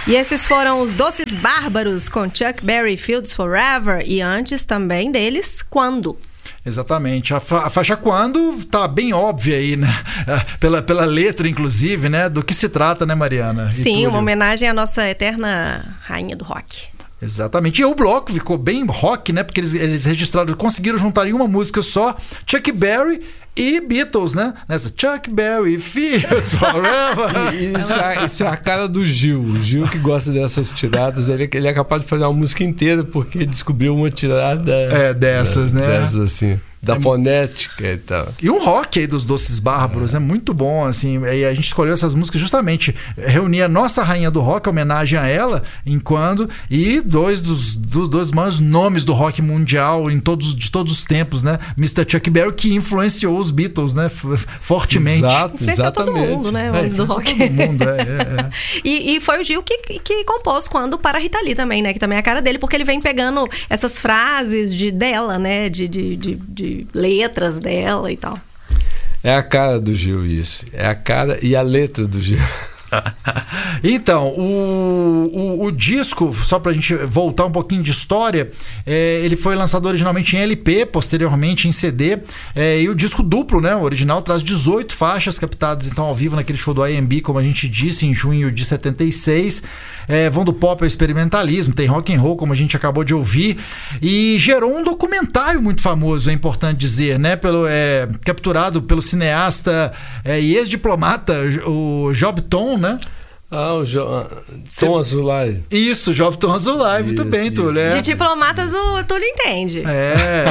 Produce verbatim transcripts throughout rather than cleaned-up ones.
E esses foram os Doces Bárbaros com Chuck Berry, Fields Forever, e antes também deles, Quando. Exatamente. A, fa- a faixa Quando tá bem óbvia aí, né? Pela, pela letra, inclusive, né? Do que se trata, né, Mariana? E Sim, Túlio? uma homenagem à nossa eterna rainha do rock. Exatamente. E o bloco ficou bem rock, né? Porque eles, eles registraram, conseguiram juntar em uma música só Chuck Berry e Beatles, né? Nessa Chuck Berry, Fields Forever. Isso é, isso é a cara do Gil. O Gil que gosta dessas tiradas, ele, ele é capaz de fazer uma música inteira porque descobriu uma tirada É, dessas, da, né? Dessas assim. Da é, fonética e tal. E um rock aí dos Doces Bárbaros, é. né? Muito bom, assim. E a gente escolheu essas músicas justamente reunir a nossa rainha do rock, a homenagem a ela, em Quando, e dois dos, dos dois maiores nomes do rock mundial em todos, de todos os tempos, né? mister Chuck Berry, que influenciou os Beatles, né? Fortemente. Exato, influenciou exatamente. todo mundo, né? O É, mundo do rock. todo mundo, é, é, é. e, e foi o Gil que, que compôs Quando para a Rita Lee também, né? Que também é a cara dele, porque ele vem pegando essas frases de, dela, né? De, de, de, de letras dela e tal. É a cara do Gil isso. É a cara e a letra do Gil. Então, o, o, o disco, só pra gente voltar um pouquinho de história, é, ele foi lançado originalmente em L P, posteriormente em C D, é, e o disco duplo, né, o original, traz dezoito faixas captadas então ao vivo naquele show do I M B, como a gente disse, em junho de setenta e seis. É, vão do pop ao experimentalismo, tem rock and roll, como a gente acabou de ouvir, e gerou um documentário muito famoso, é importante dizer, né, pelo, é, capturado pelo cineasta é, e ex-diplomata, o Job Tom, né? Ah, o jo... Tom Azulay. Isso, Job Tom Azulay, muito Isso, bem, isso. Túlio. É. De diplomatas o Túlio entende. É.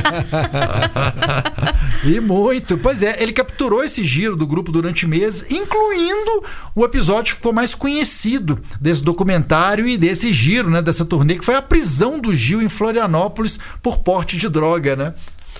E muito. Pois é, ele capturou esse giro do grupo durante meses, incluindo o episódio que ficou mais conhecido desse documentário e desse giro, né, dessa turnê, que foi a prisão do Gil em Florianópolis por porte de droga, né?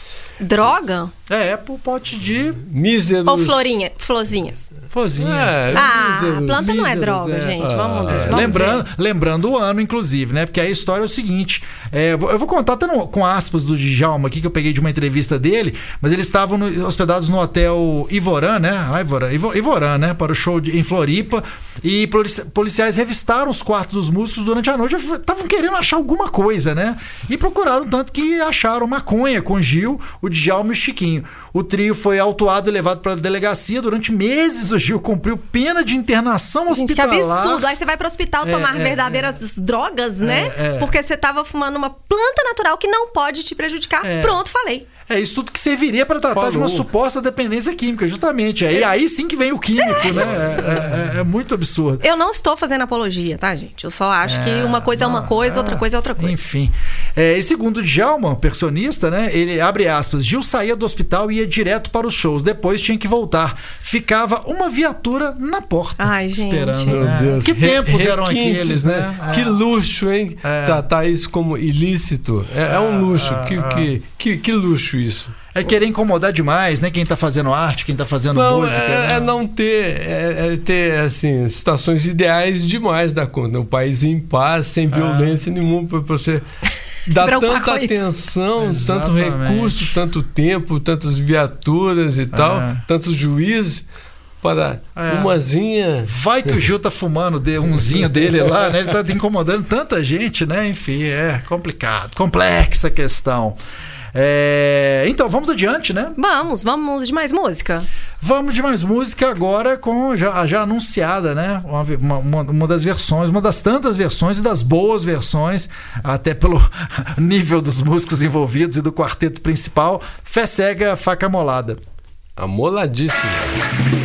Droga? É, por porte de... Míseros. Ou florinha, florzinhas? Florzinha. É, Ah, míseros, a planta não é míseros, droga, é. gente. Ah, Vamos, é. vamos Lembrando, dizer. lembrando o ano, inclusive, né? Porque a história é o seguinte: é, eu, vou, eu vou contar até no, com aspas do Djalma aqui, que eu peguei de uma entrevista dele, mas eles estavam no, hospedados no hotel Ivorã, né? Ah, Ivorã, Ivo, Ivorã, né? Para o show de, em Floripa. E policiais revistaram os quartos dos músicos durante a noite. Estavam querendo achar alguma coisa, né? E procuraram, tanto que acharam maconha com Gil, o Djalma e o Chiquinho. O trio foi autuado e levado para a delegacia. Durante meses o Gil cumpriu pena de internação Gente, que hospitalar. absurdo. Aí você vai pro hospital É, tomar é, verdadeiras drogas, né? É, é. Porque você tava fumando uma planta natural que não pode te prejudicar. É. Pronto, falei. É isso tudo que serviria para tratar Falou. de uma suposta dependência química, justamente. Aí, aí sim que vem o químico, né? É, é, é muito absurdo. Eu não estou fazendo apologia, tá, gente? Eu só acho É, que uma coisa é uma não, coisa, é, outra coisa é outra coisa. Enfim. É, e segundo o Djalma, percussionista, né? Ele abre aspas: Gil saía do hospital e ia direto para os shows. Depois tinha que voltar. Ficava uma viatura na porta. Ai, gente. Esperando. Meu né? Deus. Que tempos Re- eram requintes, aqueles, né? Que É. luxo, hein? É. Tratar isso como ilícito. É, é um luxo. Ah, que, ah. que, que, que luxo isso. É querer incomodar demais, né? Quem tá fazendo arte, quem tá fazendo Não, música. é, né? é não ter, é, é ter assim, situações ideais demais da conta. Um país em paz, sem violência nenhuma, para você dar preocupar tanta com isso. atenção, tanto Exatamente. recurso, tanto tempo, tantas viaturas e tal, É. tantos juízes para É. umazinha. Vai que o Gil tá fumando de umzinho dele lá, né? Ele tá incomodando tanta gente, né? Enfim, é complicado, complexa a questão. É, então, vamos adiante, né? Vamos, vamos de mais música. Vamos de mais música agora com já, já anunciada, né? Uma, uma, uma das versões, uma das tantas versões e das boas versões, até pelo nível dos músicos envolvidos e do quarteto principal, Fé Cega, Faca Molada. Amoladíssima.